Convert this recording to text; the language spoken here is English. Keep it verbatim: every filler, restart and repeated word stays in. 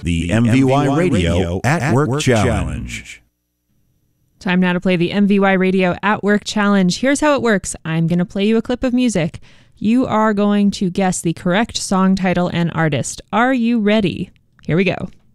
the M V Y Radio at Work Challenge. Time now to play the M V Y Radio at Work Challenge. Here's how it works. I'm going to play you a clip of music. You are going to guess the correct song title and artist. Are you ready? Here we go.